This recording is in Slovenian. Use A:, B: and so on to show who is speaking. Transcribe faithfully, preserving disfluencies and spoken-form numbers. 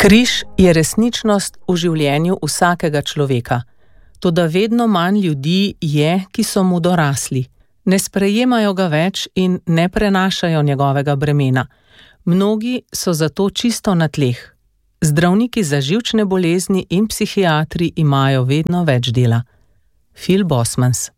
A: Križ je resničnost v življenju vsakega človeka. Toda vedno manj ljudi je, ki so mu dorasli. Ne sprejemajo ga več in ne prenašajo njegovega bremena. Mnogi so zato čisto na tleh. Zdravniki za živčne bolezni in psihiatri imajo vedno več dela. Phil Bosmans.